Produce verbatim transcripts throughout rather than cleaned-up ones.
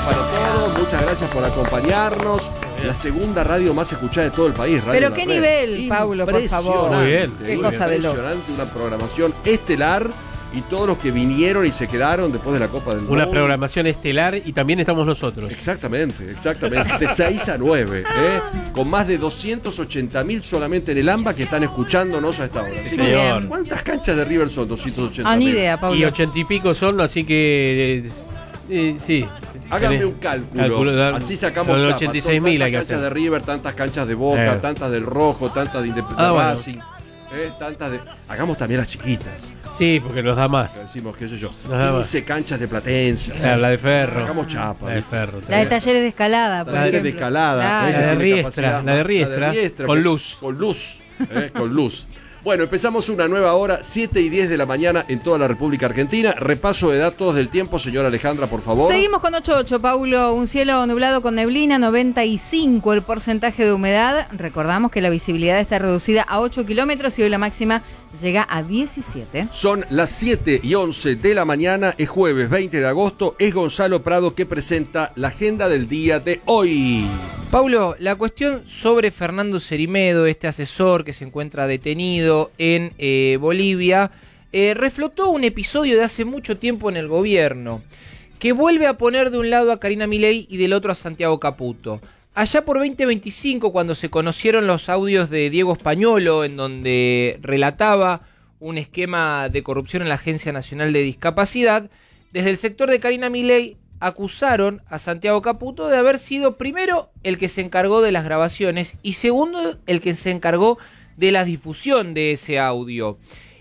para todos, muchas gracias por acompañarnos. La segunda radio más escuchada de todo el país. Radio Pero La qué Red. nivel, Paulo, por favor. Muy bien. Qué cosa de loco. Impresionante, una programación estelar y todos los que vinieron y se quedaron después de la Copa del Mundo. Una programación estelar y también estamos nosotros. Exactamente, exactamente. De seis a nueve, ¿eh? Con más de doscientos ochenta mil solamente en el AMBA que están escuchándonos a esta hora. Así que, Señor. ¿cuántas canchas de River son? doscientos ochenta Ah, mil. ni idea, Paulo. Y ochenta y pico son, así que... eh, eh, sí. Háganme Tenés- un cálculo. Calculo, da- Así sacamos los chapas. ochenta y seis mil Son hay que tantas canchas hacer. de River, tantas canchas de Boca, Eh. tantas del Rojo, tantas de Independiente Ah, bueno. Racing. eh, tantas de... Hagamos también las chiquitas. Sí, porque nos da Que más. decimos, qué sé yo, Ajá, quince canchas de Platense. O sea, la de Ferro. Sacamos chapa. La de ¿viste? Ferro. La de talleres de escalada, por Talleres de ejemplo. escalada. Claro. eh, que La de tiene Riestra, capacidad la de más- Riestra, Riestra, con que- luz. Con luz. eh, con luz. Bueno, empezamos una nueva hora, siete y diez de la mañana en toda la República Argentina. Repaso de datos del tiempo, señora Alejandra, por favor. Seguimos con ocho ocho, Paulo. Un cielo nublado con neblina, noventa y cinco el porcentaje de humedad. Recordamos que la visibilidad está reducida a ocho kilómetros y hoy la máxima llega a diecisiete. Son las siete y once de la mañana, es jueves veinte de agosto. Es Gonzalo Prado que presenta la agenda del día de hoy. Paulo, la cuestión sobre Fernando Cerimedo, este asesor que se encuentra detenido en eh, Bolivia, eh, reflotó un episodio de hace mucho tiempo en el gobierno, que vuelve a poner de un lado a Karina Milei y del otro a Santiago Caputo. Allá por veinte veinticinco, cuando se conocieron los audios de Diego Españolo, en donde relataba un esquema de corrupción en la Agencia Nacional de Discapacidad, desde el sector de Karina Milei acusaron a Santiago Caputo de haber sido primero el que se encargó de las grabaciones y segundo el que se encargó de la difusión de ese audio.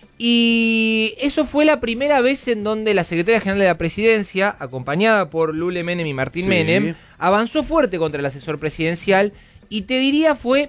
Y eso fue la primera vez en donde la Secretaría General de la Presidencia, acompañada por Lule Menem y Martín Sí. Menem, avanzó fuerte contra el asesor presidencial y te diría fue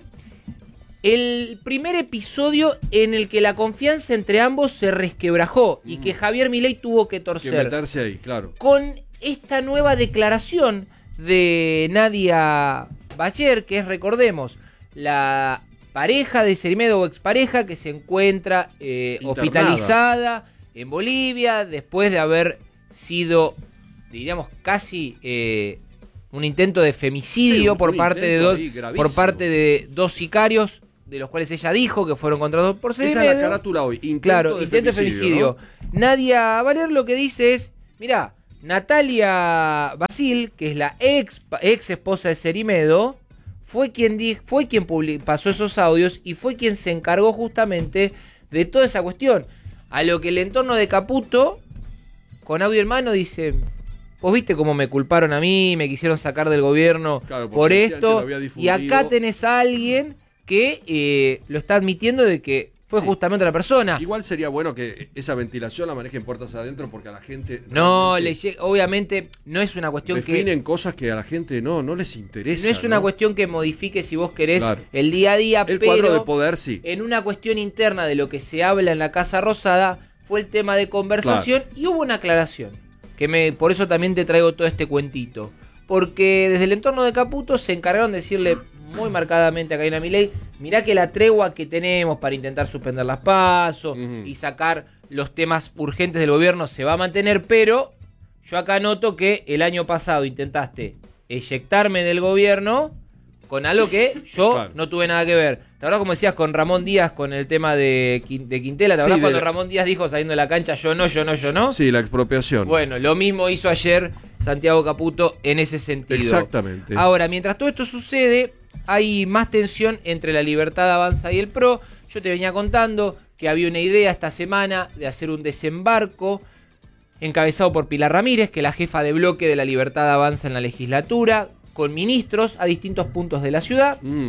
el primer episodio en el que la confianza entre ambos se resquebrajó y que Javier Milei tuvo que Que torcer. meterse ahí, claro. Con esta nueva declaración de Nadia Bacher, que es, recordemos, la pareja de Cerimedo o expareja que se encuentra eh, Internada. hospitalizada en Bolivia después de haber sido, diríamos, casi eh, un intento de femicidio Sí, un- por un parte de intento dos ahí gravísimo. por parte de dos sicarios, de los cuales ella dijo que fueron contratados por Cerimedo. Esa es la carátula hoy. Intento Claro, de intento de femicidio. femicidio. Nadia Valer lo que dice es, mirá, Natalia Basil, que es la ex, ex esposa de Cerimedo, fue quien, di, fue quien public, pasó esos audios y fue quien se encargó justamente de toda esa cuestión. A lo que el entorno de Caputo, con audio en mano, dice, vos viste cómo me culparon a mí, me quisieron sacar del gobierno Claro, porque por decían que esto, lo había y difundido. acá tenés a alguien que eh, lo está admitiendo de que fue Sí. justamente la persona. Igual sería bueno que esa ventilación la manejen puertas adentro porque a la gente... No, realmente le llega- obviamente no es una cuestión definen que cosas que a la gente no, no les interesa. no es una cuestión que modifique, si vos querés, Claro. el día a día, El pero cuadro de poder, sí. en una cuestión interna de lo que se habla en la Casa Rosada fue el tema de conversación y hubo una aclaración, que me por eso también te traigo todo este cuentito, porque desde el entorno de Caputo se encargaron de decirle muy marcadamente a Karina Milei, mirá que la tregua que tenemos para intentar suspender las PASO Ujú. y sacar los temas urgentes del gobierno se va a mantener, pero yo acá noto que el año pasado intentaste eyectarme del gobierno con algo que yo Claro. no tuve nada que ver. ¿Te acordás como decías con Ramón Díaz con el tema de, Quin- de Quintela? ¿Te acordás Sí, de cuando la- Ramón Díaz dijo saliendo de la cancha yo no, yo no, yo no? Sí, la expropiación. Bueno, lo mismo hizo ayer Santiago Caputo en ese sentido. Exactamente. Ahora, mientras todo esto sucede, hay más tensión entre la Libertad Avanza y el P R O. Yo te venía contando que había una idea esta semana de hacer un desembarco encabezado por Pilar Ramírez, que es la jefa de bloque de la Libertad Avanza en la legislatura, con ministros a distintos puntos de la ciudad. Mm.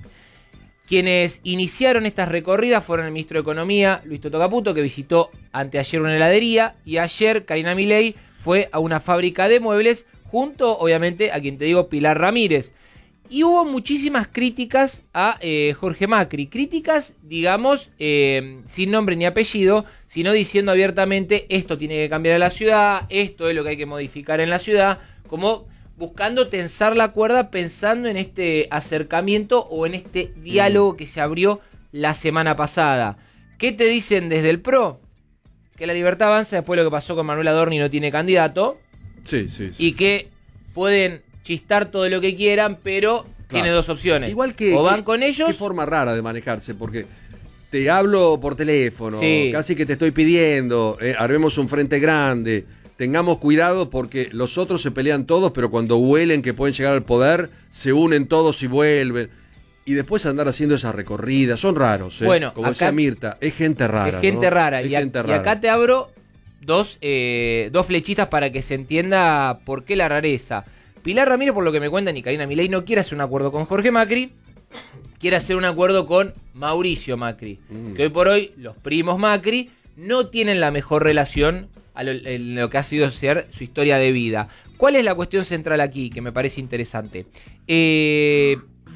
Quienes iniciaron estas recorridas fueron el ministro de Economía, Luis Toto Caputo, que visitó anteayer una heladería, y ayer Karina Milei fue a una fábrica de muebles, junto, obviamente, a quien te digo, Pilar Ramírez. Y hubo muchísimas críticas a eh, Jorge Macri. Críticas, digamos, eh, sin nombre ni apellido, sino diciendo abiertamente, esto tiene que cambiar en la ciudad, esto es lo que hay que modificar en la ciudad, como buscando tensar la cuerda, pensando en este acercamiento o en este diálogo que se abrió la semana pasada. ¿Qué te dicen desde el P R O? Que la Libertad Avanza, después de lo que pasó con Manuel Adorni, no tiene candidato, Sí, sí, sí. y que pueden chistar todo lo que quieran, pero claro, tiene dos opciones. Igual que, o van que, con ellos. Qué forma rara de manejarse, porque te hablo por teléfono, sí, casi que te estoy pidiendo, eh, armemos un frente grande, tengamos cuidado porque los otros se pelean todos, pero cuando huelen que pueden llegar al poder, se unen todos y vuelven. Y después andar haciendo esas recorridas, son raros, ¿eh? Bueno, como acá, decía Mirta, es gente rara. Es gente ¿no? rara, es y, a, gente y rara. acá te abro dos, eh, dos flechitas para que se entienda por qué la rareza. Pilar Ramírez, por lo que me cuentan, y Karina Milei no quiere hacer un acuerdo con Jorge Macri, quiere hacer un acuerdo con Mauricio Macri, mm. que hoy por hoy los primos Macri no tienen la mejor relación a lo, en lo que ha sido ser su historia de vida. ¿Cuál es la cuestión central aquí, que me parece interesante? Eh,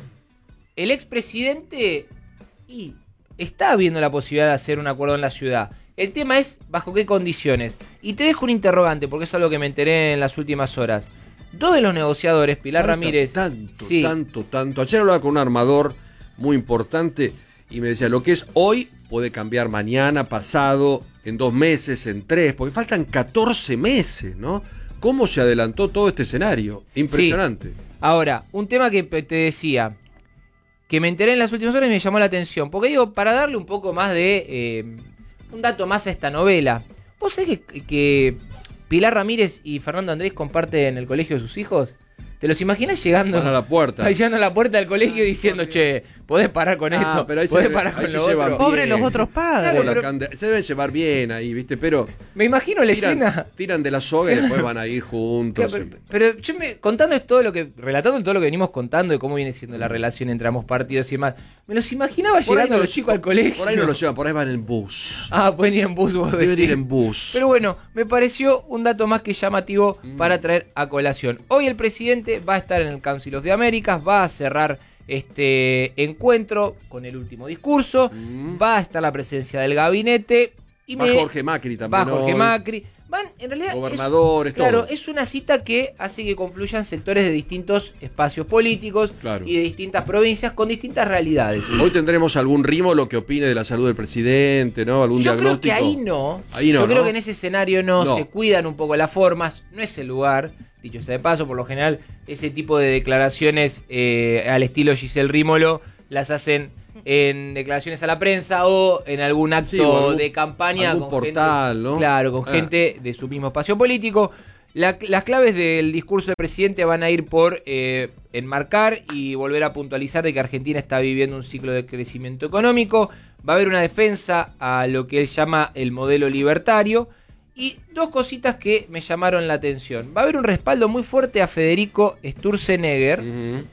el expresidente y está viendo la posibilidad de hacer un acuerdo en la ciudad. El tema es bajo qué condiciones. Y te dejo un interrogante, porque es algo que me enteré en las últimas horas. Dos de los negociadores, Pilar Falta Ramírez... Tanto, sí. tanto, tanto. Ayer hablaba con un armador muy importante y me decía, lo que es hoy puede cambiar mañana, pasado, en dos meses, en tres, porque faltan catorce meses, ¿no? ¿Cómo se adelantó todo este escenario? Impresionante. Sí. Ahora, un tema que te decía, que me enteré en las últimas horas y me llamó la atención, porque digo, para darle un poco más de... Eh, un dato más a esta novela. ¿Vos sabés que... que Pilar Ramírez y Fernando Andrés comparten el colegio de sus hijos? ¿Te los imaginas llegando a la puerta? Llegando a la puerta del colegio diciendo, che, podés parar con esto, ah, pero ahí podés se, parar ahí con se lo llevan otro. bien. Pobre los otros padres. Claro, pero, cande- se deben llevar bien ahí, ¿viste? Pero me imagino la tiran, escena. Tiran de la soga y después van a ir juntos. Claro, pero, pero yo me, contando todo lo que, relatando todo lo que venimos contando de cómo viene siendo la relación entre ambos partidos y demás, me los imaginaba Por llegando no, los chicos al colegio. Por ahí no los llevan, por ahí van en bus. Ah, pueden ir en bus, vos Deben decís. ir en bus. Pero bueno, me pareció un dato más que llamativo mm. para traer a colación. Hoy el presidente va a estar en el Council of the Americas, va a cerrar este encuentro con el último discurso, mm. va a estar la presencia del gabinete. Y va me... Jorge Macri también. Va Jorge hoy. Macri. Van, en realidad, gobernadores, es, claro, todos. es una cita que hace que confluyan sectores de distintos espacios políticos claro. y de distintas provincias con distintas realidades. Hoy tendremos algún rimo lo que opine de la salud del presidente, ¿no? Algún Yo diagnóstico. creo que ahí no. Ahí no Yo ¿no? creo que en ese escenario no, no, se cuidan un poco las formas, no es el lugar. Dicho sea de paso, por lo general, ese tipo de declaraciones eh, al estilo Giselle Rímolo las hacen en declaraciones a la prensa o en algún acto sí, algún, de campaña algún con portal, gente, ¿no? Claro, con ah. gente de su mismo espacio político. La, las claves del discurso del presidente van a ir por eh, enmarcar y volver a puntualizar de que Argentina está viviendo un ciclo de crecimiento económico. Va a haber una defensa a lo que él llama el modelo libertario. Y dos cositas que me llamaron la atención. Va a haber un respaldo muy fuerte a Federico Sturzenegger. Uh-huh.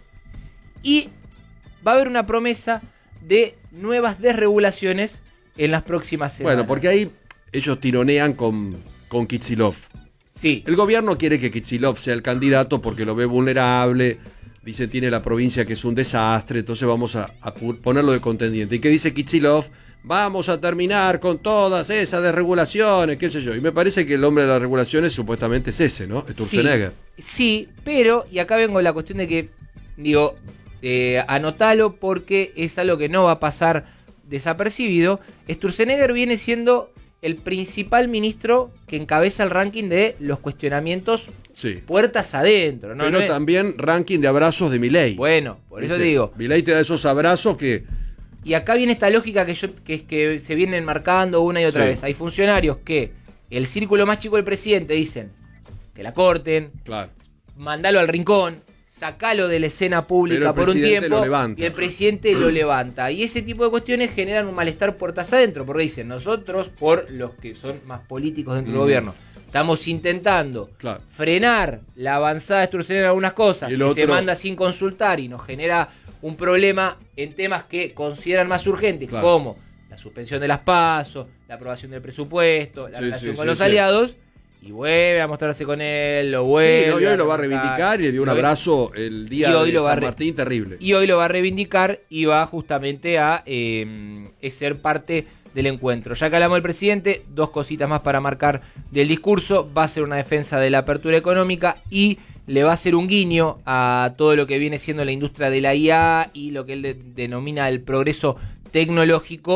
Y va a haber una promesa de nuevas desregulaciones en las próximas semanas. Bueno, porque ahí ellos tironean con, con Kicillof. Sí. El gobierno quiere que Kicillof sea el candidato porque lo ve vulnerable. Dice, tiene la provincia que es un desastre, entonces vamos a, a ponerlo de contendiente. ¿Y qué dice Kicillof? Vamos a terminar con todas esas desregulaciones, qué sé yo. Y me parece que el hombre de las regulaciones supuestamente es ese, ¿no? Sturzenegger. Sí, sí, pero, y acá vengo la cuestión de que, digo, eh, anotalo porque es algo que no va a pasar desapercibido. Sturzenegger viene siendo el principal ministro que encabeza el ranking de los cuestionamientos sí. puertas adentro, ¿no? Pero no es... también ranking de abrazos de Milei. Bueno, por eso te digo. Milei te da esos abrazos que... Y acá viene esta lógica que, yo, que, que se vienen marcando una y otra sí. vez. Hay funcionarios que el círculo más chico del presidente dicen que la corten, claro. mandalo al rincón, sacalo de la escena pública por un tiempo y el presidente lo levanta. Y ese tipo de cuestiones generan un malestar puertas adentro, porque dicen, nosotros, por los que son más políticos dentro mm. del gobierno, estamos intentando claro. frenar la avanzada de Sturzenegger en algunas cosas, que otro... se manda sin consultar y nos genera un problema en temas que consideran más urgentes, claro. como la suspensión de las PASO, la aprobación del presupuesto, la sí, relación sí, con sí, los sí. aliados, y vuelve a mostrarse con él, lo vuelve. Sí, no, y hoy lo va a reivindicar y le dio un abrazo el día de San re- Martín terrible. Y hoy lo va a reivindicar y va justamente a eh, ser parte del encuentro. Ya que hablamos del presidente, dos cositas más para marcar del discurso. Va a ser una defensa de la apertura económica y le va a hacer un guiño a todo lo que viene siendo la industria de la I A y lo que él de- denomina el progreso tecnológico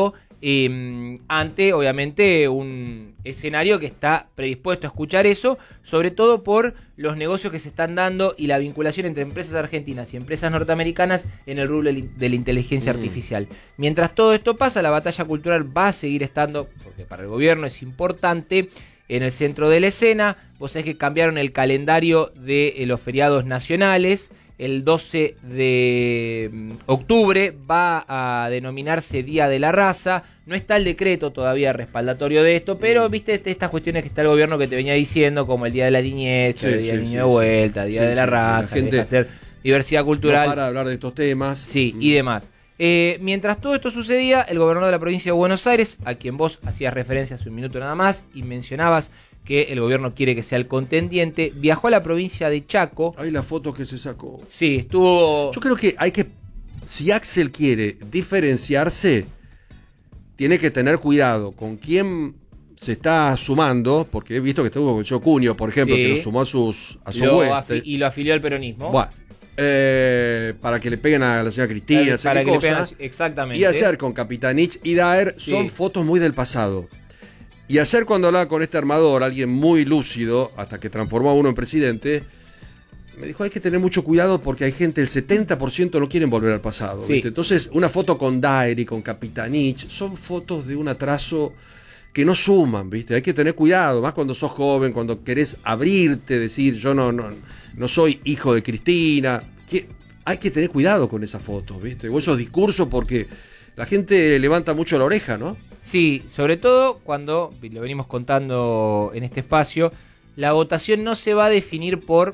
eh, ante, obviamente, un escenario que está predispuesto a escuchar eso, sobre todo por los negocios que se están dando y la vinculación entre empresas argentinas y empresas norteamericanas en el rubro de la inteligencia mm. artificial. Mientras todo esto pasa, la batalla cultural va a seguir estando, porque para el gobierno es importante, en el centro de la escena. Vos sabés que cambiaron el calendario de eh, los feriados nacionales. El doce de octubre va a denominarse Día de la Raza. No está el decreto todavía respaldatorio de esto, pero viste estas cuestiones que está el gobierno que te venía diciendo, como el Día de la Niñez, sí, el Día sí, del Niño sí, de Vuelta, el Día sí, de la sí, Raza, la gente hacer diversidad cultural. No para hablar de estos temas. Sí, mm. y demás. Eh, mientras todo esto sucedía, el gobernador de la provincia de Buenos Aires, a quien vos hacías referencia hace un minuto nada más, y mencionabas que el gobierno quiere que sea el contendiente, viajó a la provincia de Chaco. Hay la foto que se sacó. Sí, estuvo... Yo creo que hay que, si Axel quiere diferenciarse, tiene que tener cuidado con quién se está sumando, porque he visto que estuvo con Joe Cunio, por ejemplo, sí, que lo sumó a sus a su afi- y lo afilió al peronismo. Bueno, eh, para que le peguen a la señora Cristina, para, para que cosa. le peguen, exactamente. Y ayer con Capitanich y Daer sí. son fotos muy del pasado. Y ayer cuando hablaba con este armador, alguien muy lúcido, hasta que transformó a uno en presidente, me dijo, hay que tener mucho cuidado porque hay gente, el setenta por ciento no quieren volver al pasado. Sí. ¿Viste? Entonces, una foto con Daer y con Capitanich son fotos de un atraso que no suman, ¿viste? Hay que tener cuidado, más cuando sos joven, cuando querés abrirte, decir, yo no, no, no soy hijo de Cristina. Que hay que tener cuidado con esas fotos, ¿viste? O esos discursos porque la gente levanta mucho la oreja, ¿no? Sí, sobre todo cuando, lo venimos contando en este espacio, la votación no se va a definir por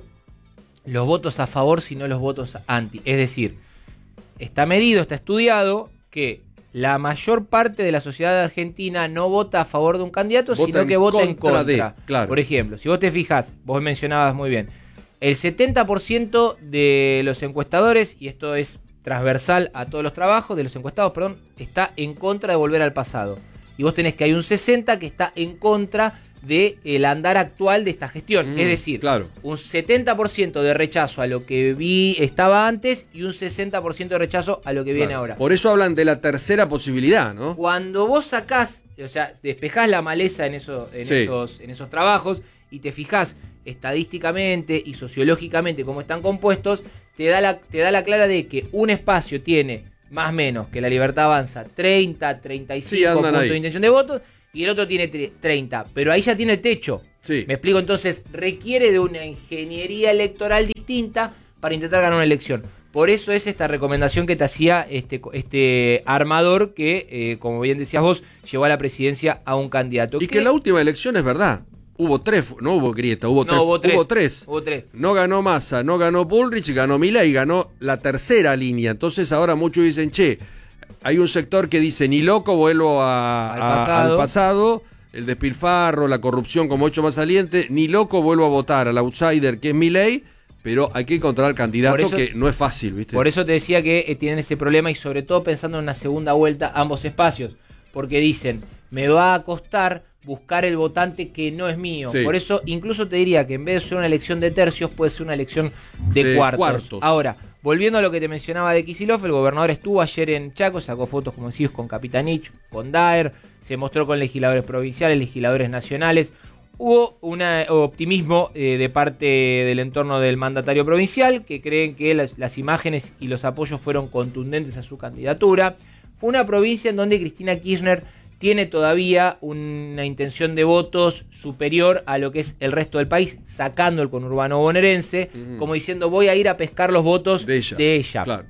los votos a favor, sino los votos anti. Es decir, está medido, está estudiado que la mayor parte de la sociedad argentina no vota a favor de un candidato, vota sino que vota en contra. De, claro. Por ejemplo, si vos te fijas, vos mencionabas muy bien, el setenta por ciento de los encuestadores, y esto es transversal a todos los trabajos, de los encuestados, perdón, está en contra de volver al pasado. Y vos tenés que hay un sesenta por ciento que está en contra del andar actual de esta gestión. Mm, es decir, claro. un setenta por ciento de rechazo a lo que vi estaba antes y un sesenta por ciento de rechazo a lo que viene claro. ahora. Por eso hablan de la tercera posibilidad, ¿no? Cuando vos sacás, o sea, despejás la maleza en, eso, en, sí. esos, en esos trabajos y te fijás estadísticamente y sociológicamente cómo están compuestos, te da la, te da la clara de que un espacio tiene más o menos que La Libertad Avanza treinta, treinta y cinco sí, puntos ahí. De intención de votos y el otro tiene treinta, pero ahí ya tiene el techo. Sí. Me explico, entonces requiere de una ingeniería electoral distinta para intentar ganar una elección. Por eso es esta recomendación que te hacía este, este armador que, eh, como bien decías vos, llevó a la presidencia a un candidato. Y que, que la última elección es verdad. Hubo tres, no hubo grieta, hubo, no, tres, hubo, tres, hubo tres. Hubo tres. No ganó Massa, no ganó Bullrich, ganó Milei, ganó la tercera línea. Entonces ahora muchos dicen, che, hay un sector que dice, ni loco vuelvo a, al, a, pasado. al pasado, el despilfarro, la corrupción como hecho más saliente, ni loco vuelvo a votar al outsider que es Milei, pero hay que encontrar al candidato eso, que no es fácil, ¿viste? Por eso te decía que eh, tienen ese problema y sobre todo pensando en una segunda vuelta ambos espacios, porque dicen, me va a costar buscar el votante que no es mío. Sí. Por eso incluso te diría que en vez de ser una elección de tercios, puede ser una elección de, de cuartos. cuartos. Ahora, volviendo a lo que te mencionaba de Kicillof, el gobernador estuvo ayer en Chaco, sacó fotos, como decís, con Capitanich, con Daer, se mostró con legisladores provinciales, legisladores nacionales. Hubo un optimismo eh, de parte del entorno del mandatario provincial, que creen que las, las imágenes y los apoyos fueron contundentes a su candidatura. Fue una provincia en donde Cristina Kirchner tiene todavía una intención de votos superior a lo que es el resto del país, sacando el conurbano bonaerense, uh-huh. como diciendo voy a ir a pescar los votos de ella. De ella. Claro.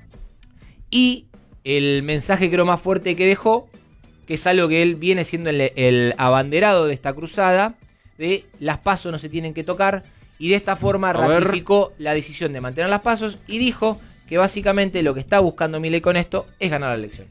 Y el mensaje creo más fuerte que dejó, que es algo que él viene siendo el, el abanderado de esta cruzada, de las pasos no se tienen que tocar, y de esta forma a ratificó ver. la decisión de mantener las pasos y dijo que básicamente lo que está buscando Milei con esto es ganar la elección.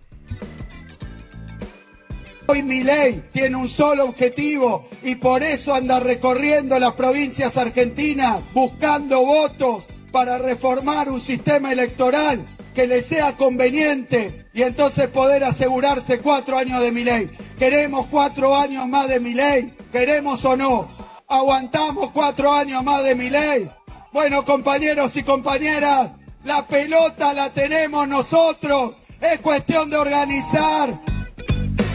Hoy Milei tiene un solo objetivo y por eso anda recorriendo las provincias argentinas buscando votos para reformar un sistema electoral que le sea conveniente y entonces poder asegurarse cuatro años de Milei. ¿Queremos cuatro años más de Milei? ¿Queremos o no? ¿Aguantamos cuatro años más de Milei? Bueno, compañeros y compañeras, la pelota la tenemos nosotros. Es cuestión de organizar.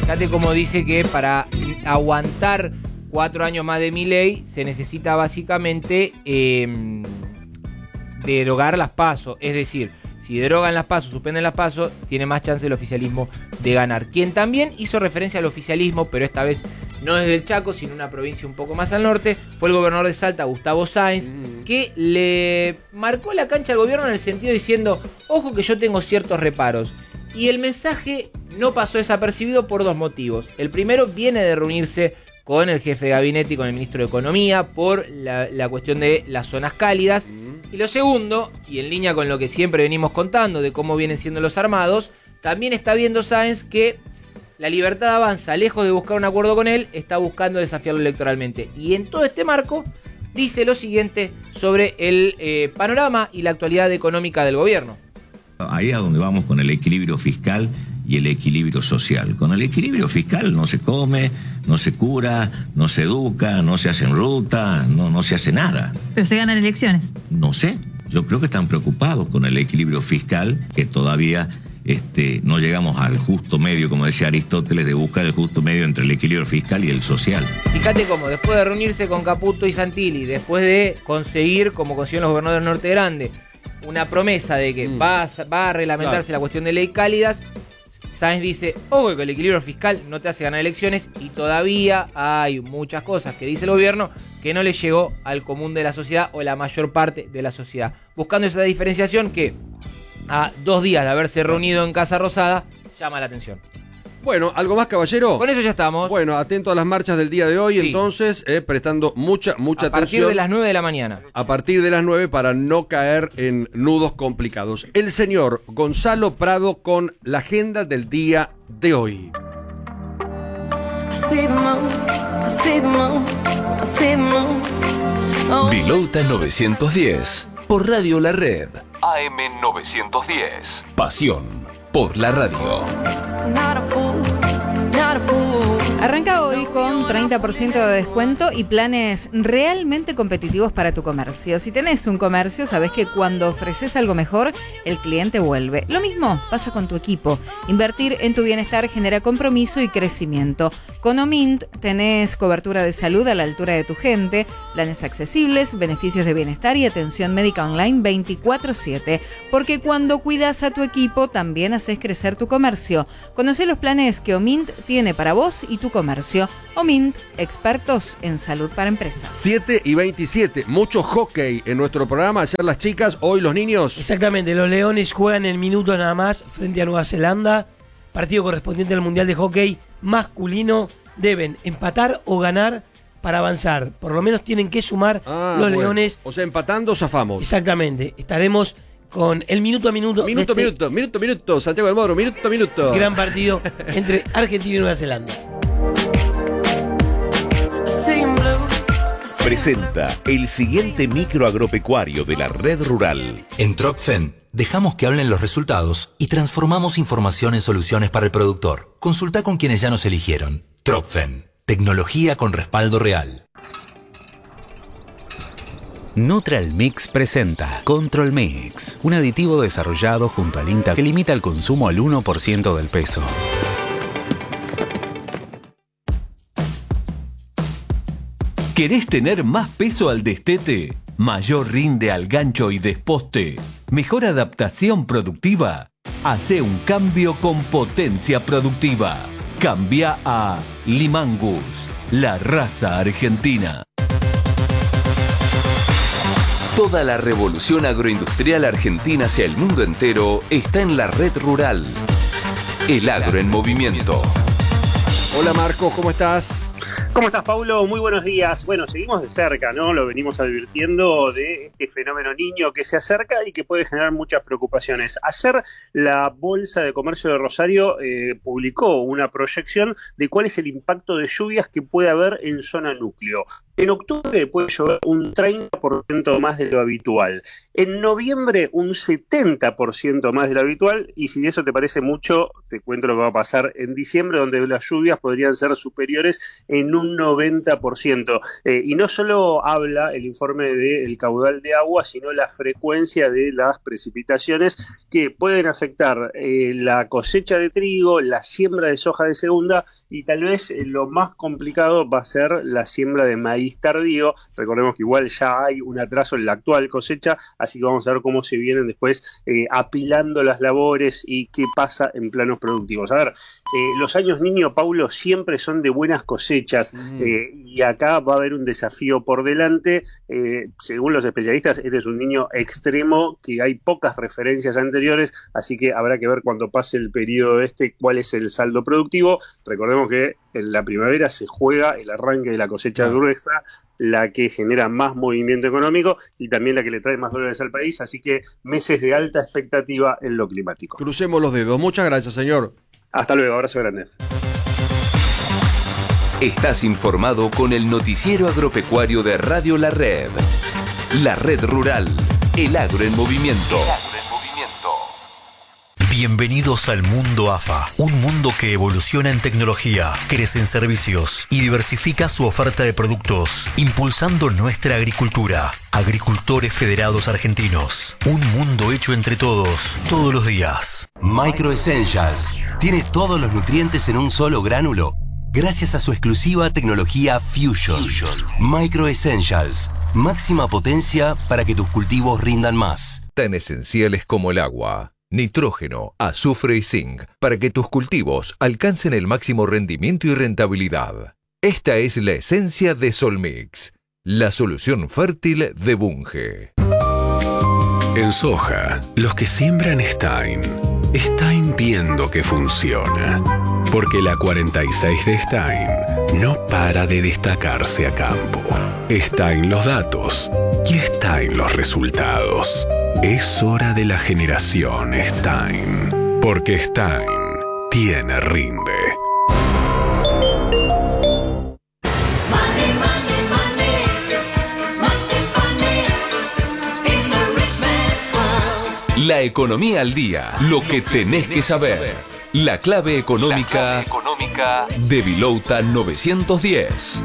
Fíjate cómo dice que para aguantar cuatro años más de Milei se necesita básicamente eh, derogar las PASO. Es decir, si derogan las PASO, suspenden las PASO, tiene más chance el oficialismo de ganar. Quien también hizo referencia al oficialismo, pero esta vez no desde el Chaco, sino una provincia un poco más al norte, fue el gobernador de Salta, Gustavo Sáenz, mm. que le marcó la cancha al gobierno en el sentido diciendo, ojo que yo tengo ciertos reparos. Y el mensaje no pasó desapercibido por dos motivos. El primero viene de reunirse con el jefe de gabinete y con el ministro de Economía por la, la cuestión de las zonas cálidas. Y lo segundo, y en línea con lo que siempre venimos contando de cómo vienen siendo los armados, también está viendo Sáenz que la Libertad Avanza, lejos de buscar un acuerdo con él, está buscando desafiarlo electoralmente. Y en todo este marco dice lo siguiente sobre el eh, panorama y la actualidad económica del gobierno. Ahí es a donde vamos con el equilibrio fiscal y el equilibrio social. Con el equilibrio fiscal no se come, no se cura, no se educa, no se hace en ruta, no, no se hace nada. Pero se ganan elecciones. No sé, yo creo que están preocupados con el equilibrio fiscal, que todavía este, no llegamos al justo medio, como decía Aristóteles, de buscar el justo medio entre el equilibrio fiscal y el social. Fíjate cómo después de reunirse con Caputo y Santilli, después de conseguir, como consiguieron los gobernadores del Norte Grande, una promesa de que mm. va, a, va a reglamentarse claro. la cuestión de ley cálidas, Sáenz dice, ojo que el equilibrio fiscal no te hace ganar elecciones y todavía hay muchas cosas que dice el gobierno que no le llegó al común de la sociedad o la mayor parte de la sociedad. Buscando esa diferenciación que a dos días de haberse reunido en Casa Rosada llama la atención. Bueno, ¿algo más, caballero? Con eso ya estamos. Bueno, atento a las marchas del día de hoy, sí. entonces, eh, prestando mucha, mucha atención. A partir atención, de las nueve de la mañana. A partir de las nueve para no caer en nudos complicados. El señor Gonzalo Prado con la agenda del día de hoy. Vilauta novecientos diez, por Radio La Red. A M novecientos diez. Pasión por la radio. Arranca hoy con treinta por ciento de descuento y planes realmente competitivos para tu comercio. Si tenés un comercio, sabés que cuando ofreces algo mejor, el cliente vuelve. Lo mismo pasa con tu equipo. Invertir en tu bienestar genera compromiso y crecimiento. Con Omint tenés cobertura de salud a la altura de tu gente, planes accesibles, beneficios de bienestar y atención médica online veinticuatro siete. Porque cuando cuidas a tu equipo, también haces crecer tu comercio. Conocé los planes que Omint tiene para vos y tu comercio. Omint, expertos en salud para empresas. siete y veintisiete, mucho hockey en nuestro programa. Ayer las chicas, hoy los niños. Exactamente, los Leones juegan el minuto nada más frente a Nueva Zelanda. Partido correspondiente al Mundial de Hockey masculino. Deben empatar o ganar para avanzar. Por lo menos tienen que sumar ah, los bueno. Leones. O sea, empatando zafamos. Exactamente, estaremos con el minuto a minuto. Minuto, este minuto, minuto, minuto, Santiago del Moro, minuto, minuto. Gran partido entre Argentina y Nueva Zelanda. Presenta el siguiente micro agropecuario de la red rural. En Tropfen dejamos que hablen los resultados y transformamos información en soluciones para el productor. Consulta con quienes ya nos eligieron. Tropfen, tecnología con respaldo real. Neutral Mix presenta Control Mix, un aditivo desarrollado junto al INTA que limita el consumo al uno por ciento del peso. ¿Querés tener más peso al destete? ¿Mayor rinde al gancho y desposte? ¿Mejor adaptación productiva? Hacé un cambio con potencia productiva. Cambia a Limangus, la raza argentina. Toda la revolución agroindustrial argentina hacia el mundo entero está en la red rural. El agro en movimiento. Hola Marcos, ¿cómo estás? ¿Cómo estás, Paulo? Muy buenos días. Bueno, seguimos de cerca, ¿no? Lo venimos advirtiendo de este fenómeno niño que se acerca y que puede generar muchas preocupaciones. Ayer la Bolsa de Comercio de Rosario eh, publicó una proyección de cuál es el impacto de lluvias que puede haber en zona núcleo. En octubre puede llover un treinta por ciento más de lo habitual. En noviembre un setenta por ciento más de lo habitual. Y si eso te parece mucho, te cuento lo que va a pasar en diciembre, donde las lluvias podrían ser superiores en un noventa por ciento. Eh, y no solo habla el informe del caudal de agua, sino la frecuencia de las precipitaciones que pueden afectar eh, la cosecha de trigo, la siembra de soja de segunda y tal vez eh, lo más complicado va a ser la siembra de maíz tardío. Recordemos que igual ya hay un atraso en la actual cosecha, así que vamos a ver cómo se vienen después eh, apilando las labores y qué pasa en planos productivos. A ver, eh, los años niño, Paulo, siempre son de buenas cosechas mm. eh, y acá va a haber un desafío por delante. Eh, según los especialistas, este es un niño extremo que hay pocas referencias anteriores, así que habrá que ver cuando pase el periodo este cuál es el saldo productivo. Recordemos que en la primavera se juega el arranque de la cosecha gruesa, la que genera más movimiento económico y también la que le trae más dólares al país, así que meses de alta expectativa en lo climático. Crucemos los dedos. Muchas gracias, señor. Hasta luego, abrazo grande. Estás informado con el noticiero agropecuario de Radio La Red. La Red Rural, el agro en movimiento. Bienvenidos al mundo A F A, un mundo que evoluciona en tecnología, crece en servicios y diversifica su oferta de productos, impulsando nuestra agricultura. Agricultores Federados Argentinos, un mundo hecho entre todos, todos los días. Micro Essentials tiene todos los nutrientes en un solo gránulo, gracias a su exclusiva tecnología Fusion. Fusion. Micro Essentials, máxima potencia para que tus cultivos rindan más. Tan esenciales como el agua, nitrógeno, azufre y zinc, para que tus cultivos alcancen el máximo rendimiento y rentabilidad. Esta es la esencia de Solmix, la solución fértil de Bunge. En soja, los que siembran Stein, Stein viendo que funciona. Porque la cuarenta y seis de Stein no para de destacarse a campo. Está en los datos y está en los resultados. Es hora de la generación Stein. Porque Stein tiene rinde. La economía al día, lo que tenés que saber. La clave económica, La clave económica de Vilouta novecientos diez.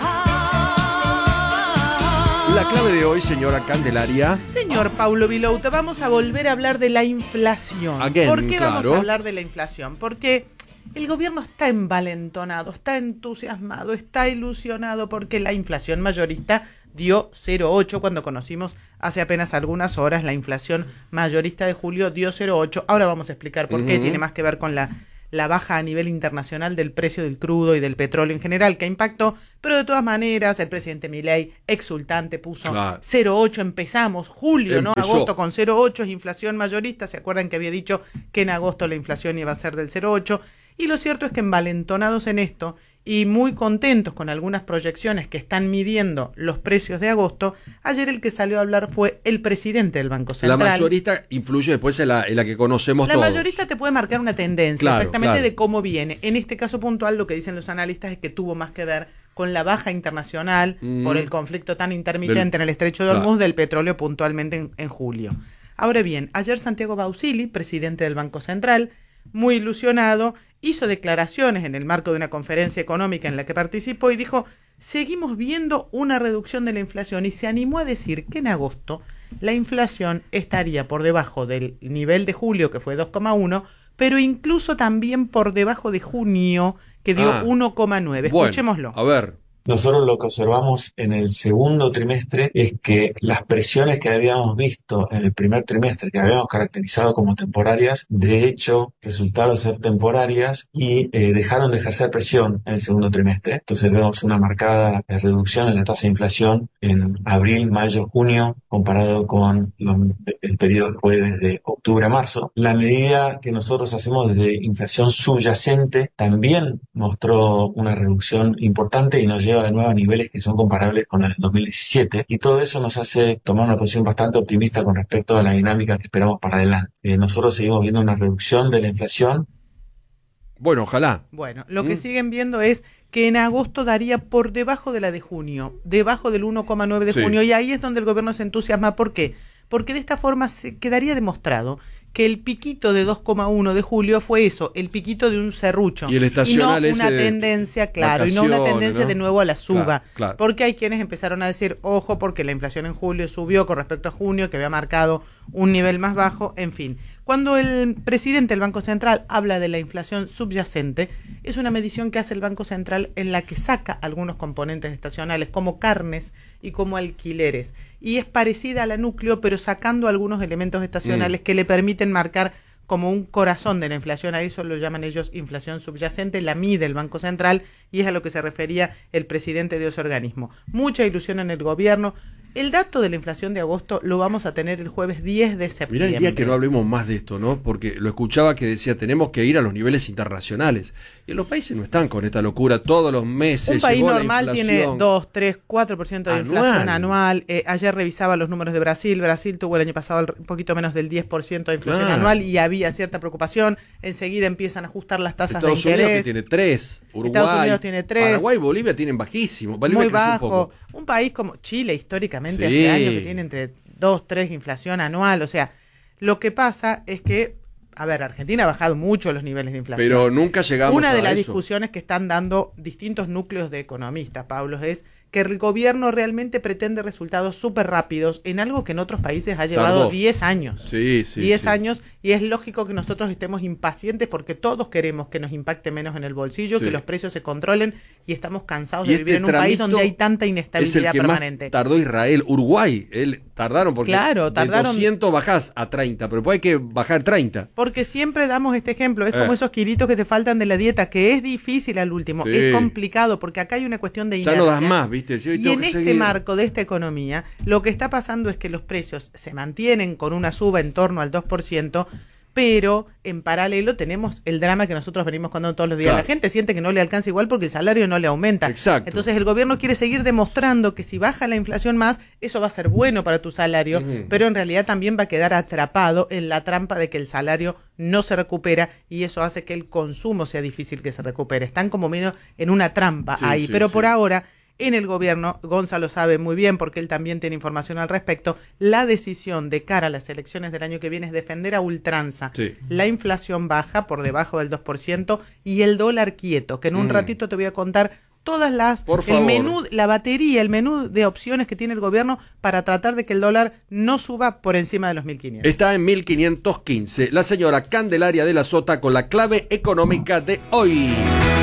La clave de hoy, señora Candelaria. Señor Paulo Vilouta, vamos a volver a hablar de la inflación. Again, ¿Por qué claro. vamos a hablar de la inflación? Porque el gobierno está envalentonado, está entusiasmado, está ilusionado porque la inflación mayorista dio cero coma ocho cuando conocimos hace apenas algunas horas la inflación mayorista de julio dio cero coma ocho. Ahora vamos a explicar por uh-huh. qué. Tiene más que ver con la, la baja a nivel internacional del precio del crudo y del petróleo en general que impactó, pero de todas maneras el presidente Milei exultante puso claro. cero coma ocho, empezamos julio, Empezó. ¿no? Agosto con cero coma ocho es inflación mayorista. ¿Se acuerdan que había dicho que en agosto la inflación iba a ser del cero coma ocho? Y lo cierto es que envalentonados en esto y muy contentos con algunas proyecciones que están midiendo los precios de agosto, ayer el que salió a hablar fue el presidente del Banco Central. La mayorista influye después en la, en la que conocemos la todos. La mayorista te puede marcar una tendencia claro, exactamente claro. de cómo viene. En este caso puntual lo que dicen los analistas es que tuvo más que ver con la baja internacional mm. por el conflicto tan intermitente del, en el estrecho de Hormuz claro. del petróleo puntualmente en, en julio. Ahora bien, ayer Santiago Bausili, presidente del Banco Central, muy ilusionado, hizo declaraciones en el marco de una conferencia económica en la que participó y dijo, seguimos viendo una reducción de la inflación, y se animó a decir que en agosto la inflación estaría por debajo del nivel de julio, que fue dos coma uno, pero incluso también por debajo de junio, que dio ah, uno coma nueve. Bueno, escuchémoslo. A ver. Nosotros lo que observamos en el segundo trimestre es que las presiones que habíamos visto en el primer trimestre, que habíamos caracterizado como temporarias, de hecho resultaron ser temporarias y eh, dejaron de ejercer presión en el segundo trimestre. Entonces vemos una marcada reducción en la tasa de inflación en abril, mayo, junio, comparado con los, el periodo que fue desde octubre a marzo. La medida que nosotros hacemos desde inflación subyacente también mostró una reducción importante y nos lleva de nuevo a niveles que son comparables con el dos mil diecisiete, y todo eso nos hace tomar una posición bastante optimista con respecto a la dinámica que esperamos para adelante. Eh, nosotros seguimos viendo una reducción de la inflación. Bueno, ojalá. Bueno, lo ¿Mm? que siguen viendo es que en agosto daría por debajo de la de junio, debajo del uno coma nueve de Sí. junio, y ahí es donde el gobierno se entusiasma. ¿Por qué? Porque de esta forma se quedaría demostrado que el piquito de dos coma uno de julio fue eso, el piquito de un serrucho. Y el estacional no ese una de tendencia, claro, y no una vacaciones, tendencia ¿no? de nuevo a la suba. Claro, claro. Porque hay quienes empezaron a decir, ojo, porque la inflación en julio subió con respecto a junio, que había marcado un nivel más bajo, en fin. Cuando el presidente del Banco Central habla de la inflación subyacente, es una medición que hace el Banco Central en la que saca algunos componentes estacionales, como carnes y como alquileres. Y es parecida a la núcleo, pero sacando algunos elementos estacionales Mm. que le permiten marcar como un corazón de la inflación. A eso lo llaman ellos inflación subyacente, la mide el Banco Central, y es a lo que se refería el presidente de ese organismo. Mucha ilusión en el gobierno. El dato de la inflación de agosto lo vamos a tener el jueves diez de septiembre. Mirá el día que no hablemos más de esto, ¿no? Porque lo escuchaba que decía, tenemos que ir a los niveles internacionales. Y los países no están con esta locura todos los meses. Un país llegó la normal tiene inflación. dos, tres, cuatro por ciento de Anual. inflación anual. Eh, ayer revisaba los números de Brasil. Brasil tuvo el año pasado el- un poquito menos del diez por ciento de inflación Claro. anual y había cierta preocupación. Enseguida empiezan a ajustar las tasas Estados de interés. Unidos que tiene tres, Uruguay, Estados Unidos tiene tres. Paraguay y Bolivia tienen bajísimo. Bolivia Muy creció un bajo. poco. Un, país como Chile, históricamente, Sí. hace años que tiene entre dos, tres inflación anual. O sea, lo que pasa es que, a ver, Argentina ha bajado mucho los niveles de inflación. Pero nunca llegamos Una a de las eso. discusiones que están dando distintos núcleos de economistas, Pablo, es que el gobierno realmente pretende resultados súper rápidos en algo que en otros países ha llevado Tardó. diez años. Sí, sí. diez sí. años, y es lógico que nosotros estemos impacientes porque todos queremos que nos impacte menos en el bolsillo, Sí. que los precios se controlen, y estamos cansados Y de este vivir en un país tramito donde hay tanta Es el inestabilidad que permanente. más tardó Israel. Uruguay, él tardaron porque Claro, tardaron- de doscientos bajás a treinta, pero después hay que bajar treinta. Porque siempre damos este ejemplo, es Eh. como esos kilitos que te faltan de la dieta, que es difícil al último, Sí. es complicado, porque acá hay una cuestión de Ya inercia. no das más, ¿viste? Si hoy Y tengo en que este seguir. marco de esta economía, lo que está pasando es que los precios se mantienen con una suba en torno al dos por ciento, pero en paralelo tenemos el drama que nosotros venimos contando todos los días. Claro. La gente siente que no le alcanza igual porque el salario no le aumenta. Exacto. Entonces el gobierno quiere seguir demostrando que si baja la inflación más, eso va a ser bueno para tu salario, Ujú. pero en realidad también va a quedar atrapado en la trampa de que el salario no se recupera, y eso hace que el consumo sea difícil que se recupere. Están como medio en una trampa Sí, ahí, sí, pero sí. por ahora en el gobierno, Gonzalo sabe muy bien porque él también tiene información al respecto, la decisión de cara a las elecciones del año que viene es defender a ultranza Sí. la inflación baja por debajo del dos por ciento y el dólar quieto, que en un Mm. ratito te voy a contar todas las, Por el favor. menú, la batería, el menú de opciones que tiene el gobierno para tratar de que el dólar no suba por encima de los mil quinientos. Está en mil quinientos quince. La señora Candelaria de la Sota con la clave económica de hoy.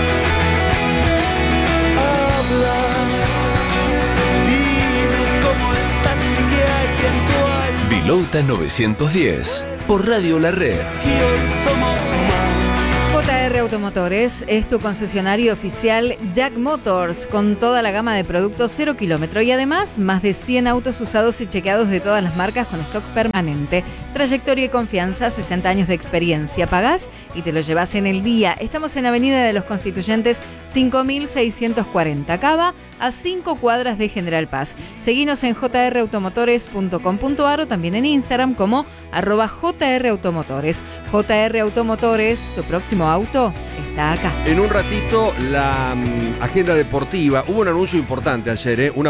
Dime cómo estás y qué hay en tu alma, Vilauta novecientos diez, por Radio La Red. que hoy somos más. J R Automotores es tu concesionario oficial Jack Motors, con toda la gama de productos cero kilómetro y además más de cien autos usados y chequeados de todas las marcas con stock permanente. Trayectoria y confianza, sesenta años de experiencia. Pagás y te lo llevas en el día. Estamos en Avenida de los Constituyentes cinco mil seiscientos cuarenta, Cava, a cinco cuadras de General Paz. Seguinos en j r automotores punto com punto a r o también en Instagram como arroba J R Automotores. J R Automotores, tu próximo auto está acá. En un ratito, la mm, agenda deportiva. Hubo un anuncio importante ayer, ¿eh? Una